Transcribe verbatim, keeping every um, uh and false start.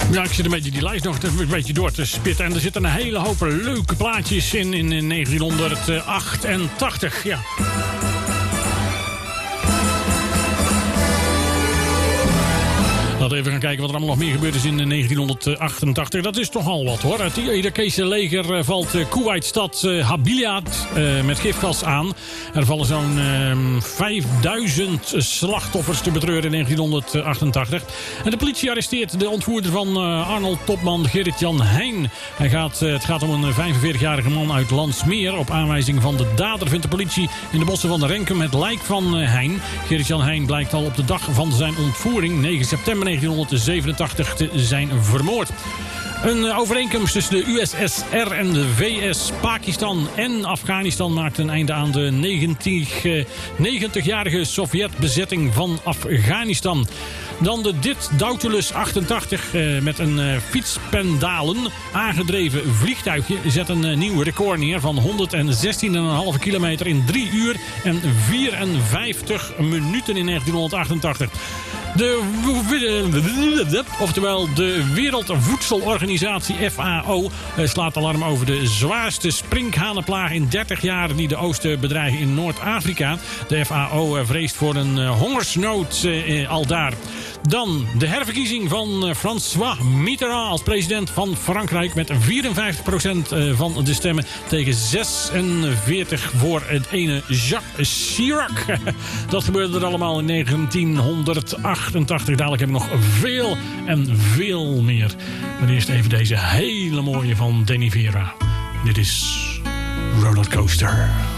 Ja, ik zit een beetje die lijst nog een beetje door te spitten. En er zitten een hele hoop leuke plaatjes in in negentienhonderdachtentachtig. Ja. Laten we even gaan kijken wat er allemaal nog meer gebeurd is in negentienhonderdachtentachtig. Dat is toch al wat, hoor. Het Irakese leger valt Kuwaitstad Habiliat uh, met gifgas aan. Er vallen zo'n uh, vijfduizend slachtoffers te betreuren in negentienhonderdachtentachtig. En de politie arresteert de ontvoerder van uh, Arnold-topman Gerrit-Jan Heijn. Hij gaat, uh, het gaat om een vijfenveertigjarige man uit Landsmeer. Op aanwijzing van de dader vindt de politie in de bossen van Renkum het lijk van uh, Heijn. Gerrit-Jan Heijn blijkt al op de dag van zijn ontvoering, negen september negentienhonderdzevenentachtig, te zijn vermoord. Een overeenkomst tussen de U S S R en de V S, Pakistan en Afghanistan maakt een einde aan de negentigjarige Sovjet-bezetting van Afghanistan. Dan de Dit Dautilus achtentachtig uh, met een uh, fietspendalen aangedreven vliegtuigje zet een uh, nieuw record neer van honderdzestien komma vijf kilometer in drie uur en vierenvijftig minuten in negentienhonderdachtentachtig. De, oftewel de Wereldvoedselorganisatie F A O slaat alarm over de zwaarste sprinkhanenplaag in dertig jaar die de oosten bedreigen in Noord-Afrika. De F A O vreest voor een hongersnood eh, aldaar. Dan de herverkiezing van François Mitterrand als president van Frankrijk met vierenvijftig procent van de stemmen tegen zesenveertig voor het ene Jacques Chirac. Dat gebeurde er allemaal in negentienhonderdachtentachtig. Dadelijk heb ik nog veel en veel meer. Maar eerst even deze hele mooie van Danny Vera. Dit is Rollercoaster.